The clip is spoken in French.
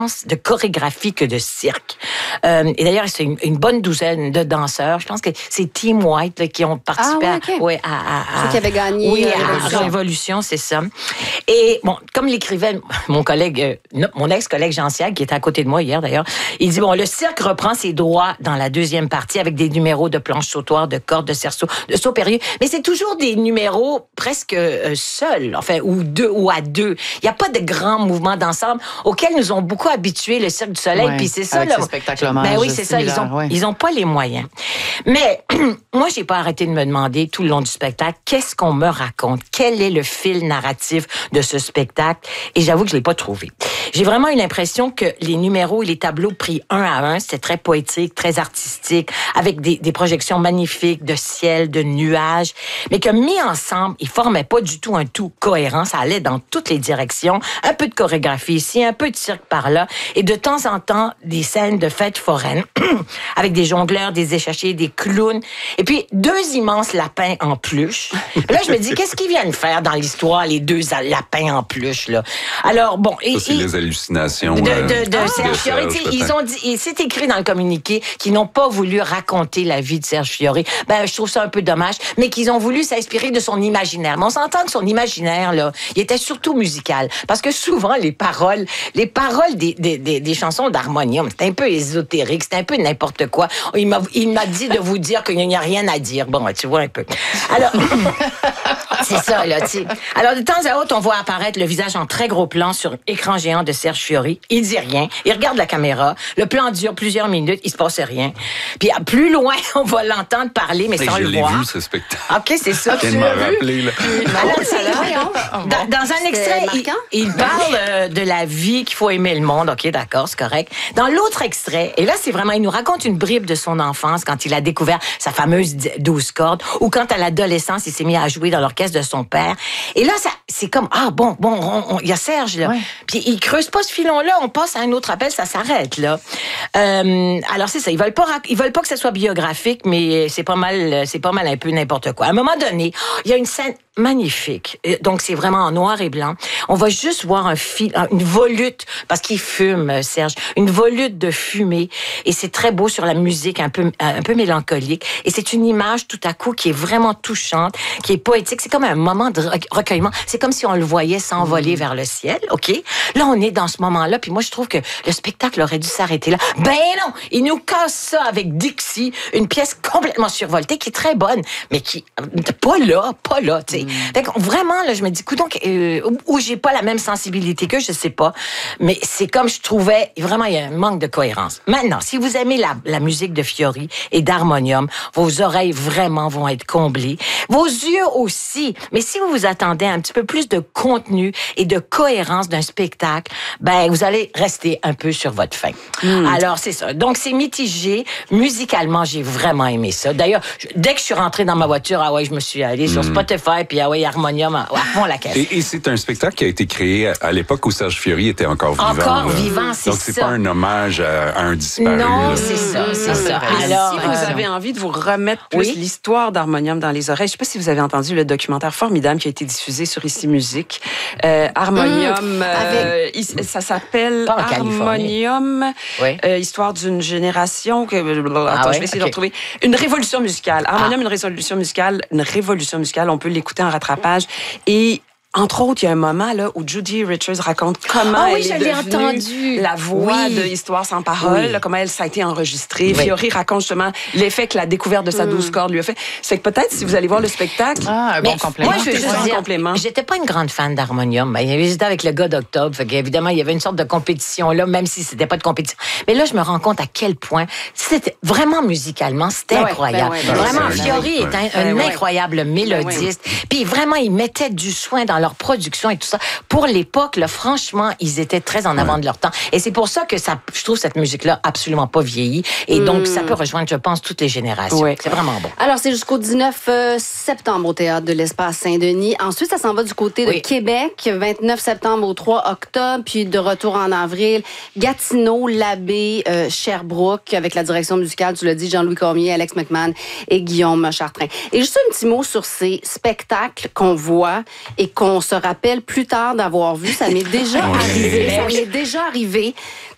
de chorégraphie que de cirque. Et d'ailleurs, c'est une bonne douzaine de danseurs. Je pense que c'est Team White là, qui ont participé Ceux qui avaient gagné. Oui, à Révolution, c'est ça. Et bon, comme l'écrivait mon collègue, mon ex-collègue Jean Siag, qui était à côté de moi hier d'ailleurs, il dit, bon, le cirque reprend ses droits dans la deuxième partie avec des numéros de planches sautoirs, de cordes, de cerceaux, de sauts périlleux. Mais c'est toujours des numéros presque seuls, enfin, ou à deux. Il n'y a pas de grands mouvements d'ensemble auxquels nous ont beaucoup habitués le Cirque du Soleil. Puis c'est ça, avec là. Ces spectacles hommages, ben oui, c'est ça. Ils ont pas les moyens. Mais moi, j'ai pas arrêté de me demander tout le long du spectacle, qu'est-ce qu'on me raconte? Quel est le fil narratif de ce spectacle? Et j'avoue que je l'ai pas trouvé. J'ai vraiment eu l'impression que les numéros et les tableaux pris un à un, c'était très poétique, très artistique, avec des projections magnifiques de ciel, de nuages, mais que mis ensemble, ils formaient pas du tout un tout cohérent. Ça allait dans toutes les directions. Un peu de chorégraphie ici, un peu de cirque par là, et de temps en temps, des scènes de fêtes foraines avec des jongleurs, des échachés, des clowns, et puis 2 immenses lapins en peluche. Là, je me dis, qu'est-ce qu'ils viennent faire dans l'histoire, les 2 lapins en peluche, là? Alors, bon... c'est les hallucinations de Serge Fiori. Ils ont dit, c'est écrit dans le communiqué qu'ils n'ont pas voulu raconter la vie de Serge Fiori. Ben, je trouve ça un peu dommage, mais qu'ils ont voulu s'inspirer de son imaginaire. Mais on s'entend que son imaginaire, là, il était surtout musical. Parce que souvent, les paroles des chansons d'harmonium, c'est un peu ésotérique, c'est un peu n'importe quoi. Il m'a dit de vous dire qu'il n'y a rien à dire. Bon, tu vois un peu. Alors, c'est ça, là, tu sais. Alors, de temps à autre, on voit apparaître le visage en très gros plan sur écran géant de Serge Fiori. Il dit rien. Il regarde la caméra. Le plan dure plusieurs minutes. Il se passe rien. Puis, plus loin, on va l'entendre parler, mais sans le voir. Je l'ai vu, ce spectacle. OK, c'est ça. Je viens de me rappeler, là. Alors, dans un extrait, il parle de la vie, qu'il faut aimer le monde. OK, d'accord, c'est correct. Dans l'autre extrait, et là, c'est vraiment, il nous raconte une bribe de son enfance quand il a découvert sa fameuse 12 cordes, ou quand à l'adolescence, il s'est mis à jouer dans l'orchestre de son père. Et là, c'est comme, il y a Serge, là. Ouais. Puis il creuse pas ce filon-là, on passe à un autre appel, ça s'arrête, là. Alors, c'est ça, ils veulent pas que ça soit biographique, mais c'est pas mal un peu n'importe quoi. À un moment donné, il y a une scène magnifique. Donc, c'est vraiment en noir et blanc. On va juste voir une volute, parce qu'il fume, Serge, une volute de fumée. Et c'est très beau sur la musique, un peu mélancolique. Et c'est une image, tout à coup, qui est vraiment touchante, qui est poétique. C'est comme un moment de recueillement. C'est comme si on le voyait s'envoler vers le ciel, OK? Là, on est dans ce moment-là, puis moi, je trouve que le spectacle aurait dû s'arrêter là. Ben non! Il nous casse ça avec Dixie, une pièce complètement survoltée, qui est très bonne, mais qui... pas là, tu sais. Fait que vraiment, là, je me dis, coudonc, où j'ai pas la même sensibilité que je sais pas, mais c'est comme je trouvais, vraiment, il y a un manque de cohérence. Maintenant, si vous aimez la musique de Fiori et d'harmonium, vos oreilles vraiment vont être comblées. Vos yeux aussi. Mais si vous vous attendez à un petit peu plus de contenu et de cohérence d'un spectacle, ben, vous allez rester un peu sur votre faim. Alors, c'est ça. Donc, c'est mitigé. Musicalement, j'ai vraiment aimé ça. D'ailleurs, dès que je suis rentrée dans ma voiture, je me suis allée sur Spotify, puis harmonium à fond la caisse. Et c'est un spectacle qui a été créé à l'époque où Serge Fiori était encore vivant. Encore vivant, c'est ça. Donc, c'est pas un hommage à un disparu. Non, c'est ça. Alors, si vous avez envie de vous remettre plus l'histoire d'harmonium dans les oreilles, je sais pas si vous avez entendu le documentaire formidable qui a été diffusé sur Ici Musique. Harmonium, ça s'appelle Harmonium, histoire d'une génération. Je vais essayer de retrouver. Une révolution musicale. Harmonium, une révolution musicale. On peut l'écouter en rattrapage. Et entre autres, il y a un moment là où Judy Richards raconte comment elle est devenue la voix de Histoire sans parole, comment ça a été enregistré. Fiori raconte justement l'effet que la découverte de sa 12 cordes lui a fait. C'est que peut-être, si vous allez voir le spectacle... un bon complément. Moi, je veux juste dire, j'étais pas une grande fan d'harmonium. J'étais avec le gars d'Octobre. Évidemment, il y avait une sorte de compétition là, même si c'était pas de compétition. Mais là, je me rends compte à quel point c'était vraiment musicalement, c'était incroyable. Vraiment, Fiori est un incroyable mélodiste. Puis vraiment, il mettait du soin dans leur production et tout ça. Pour l'époque, là, franchement, ils étaient très en avant de leur temps. Et c'est pour ça que je trouve cette musique-là absolument pas vieillie. Et donc, ça peut rejoindre, je pense, toutes les générations. C'est vraiment bon. Alors, c'est jusqu'au 19 septembre au Théâtre de l'Espace Saint-Denis. Ensuite, ça s'en va du côté de Québec, 29 septembre au 3 octobre, puis de retour en avril, Gatineau, Labbé, Sherbrooke, avec la direction musicale, tu l'as dit, Jean-Louis Cormier, Alex McMahon et Guillaume Chartrain. Et juste un petit mot sur ces spectacles qu'on voit et qu'on se rappelle plus tard d'avoir vu. Ça m'est déjà arrivé.